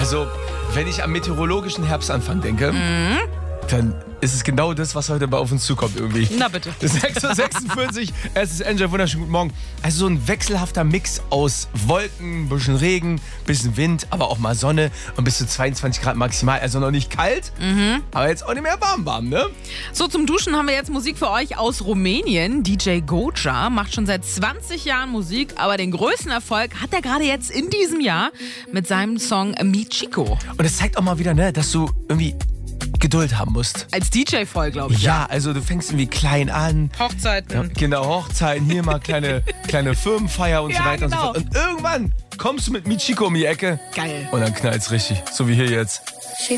Also, wenn ich am meteorologischen Herbstanfang denke, dann ist es genau das, was heute auf uns zukommt irgendwie. Na bitte. 6:46 Uhr, es ist Angel, wunderschönen guten Morgen. Also so ein wechselhafter Mix aus Wolken, bisschen Regen, bisschen Wind, aber auch mal Sonne und bis zu 22 Grad maximal. Also noch nicht kalt, aber jetzt auch nicht mehr warm, ne? So, zum Duschen haben wir jetzt Musik für euch aus Rumänien. DJ Goja macht schon seit 20 Jahren Musik, aber den größten Erfolg hat er gerade jetzt in diesem Jahr mit seinem Song Mi Chico. Und es zeigt auch mal wieder, ne, dass du irgendwie Geduld haben musst. Als DJ voll, glaube ich. Ja, also du fängst irgendwie klein an. Hochzeiten. Ja, genau, Hochzeiten, hier mal kleine Firmenfeier und so Ja, weiter genau. und so fort. Und irgendwann kommst du mit Mi Chico um die Ecke Geil. und dann knallt's richtig, so wie hier jetzt.